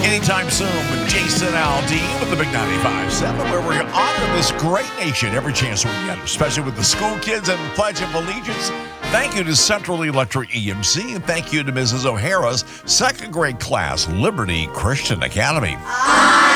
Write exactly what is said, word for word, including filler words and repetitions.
anytime soon with Jason Aldean with the Big ninety-five seven, where we honor this great nation every chance we get, especially with the school kids and Pledge of Allegiance. Thank you to Central Electric E M C, and thank you to Missus O'Hara's second grade class, Liberty Christian Academy.